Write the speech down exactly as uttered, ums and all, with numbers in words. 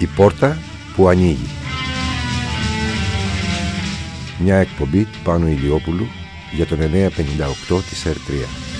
Η πόρτα που ανοίγει. Μια εκπομπή του Πάνου Ηλιόπουλου για τον εννιακόσια πενήντα οκτώ της Ερ τρία.